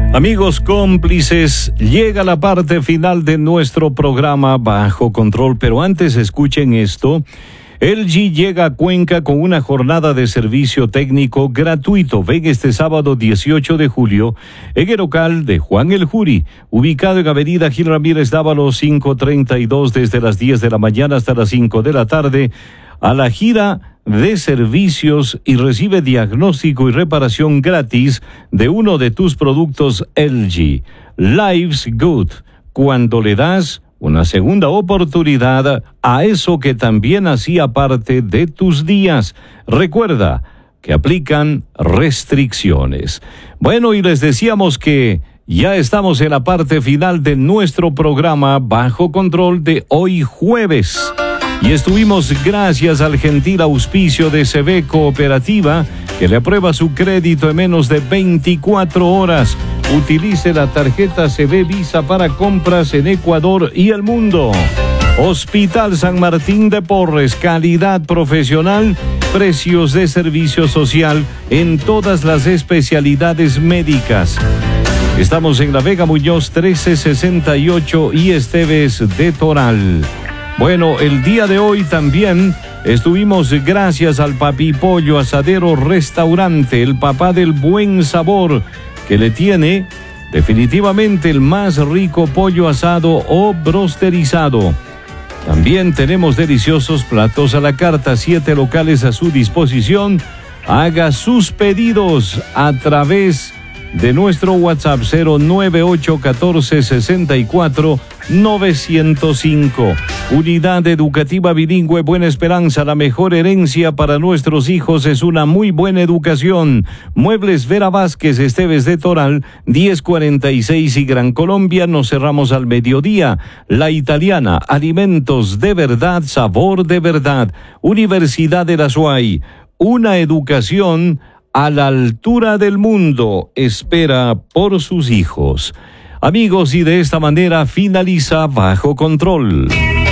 Amigos cómplices, llega la parte final de nuestro programa Bajo Control, pero antes escuchen esto. LG llega a Cuenca con una jornada de servicio técnico gratuito. Ven este sábado 18 de julio en el local de Juan El Juri, ubicado en Avenida Gil Ramírez Dávalos 532, desde las 10 de la mañana hasta las 5 de la tarde, a la gira de servicios, y recibe diagnóstico y reparación gratis de uno de tus productos LG. Life's Good, cuando le das una segunda oportunidad a eso que también hacía parte de tus días. Recuerda que aplican restricciones. Bueno, y les decíamos que ya estamos en la parte final de nuestro programa Bajo Control de hoy jueves. Y estuvimos gracias al gentil auspicio de CB Cooperativa, que le aprueba su crédito en menos de 24 horas. Utilice la tarjeta CB Visa para compras en Ecuador y el mundo. Hospital San Martín de Porres, calidad profesional, precios de servicio social en todas las especialidades médicas. Estamos en La Vega Muñoz 1368 y Esteves de Toral. Bueno, el día de hoy también estuvimos gracias al Papi Pollo Asadero Restaurante, el papá del buen sabor, que le tiene definitivamente el más rico pollo asado o brosterizado. También tenemos deliciosos platos a la carta, 7 locales a su disposición. Haga sus pedidos a través de nuestro WhatsApp 0981464-905. Unidad Educativa Bilingüe Buena Esperanza, la mejor herencia para nuestros hijos es una muy buena educación. Muebles Vera Vázquez, Esteves de Toral, 1046 y Gran Colombia. Nos cerramos al mediodía. La Italiana, alimentos de verdad, sabor de verdad. Universidad de la SUAY, una educación a la altura del mundo, espera por sus hijos. Amigos, y de esta manera finaliza Bajo Control.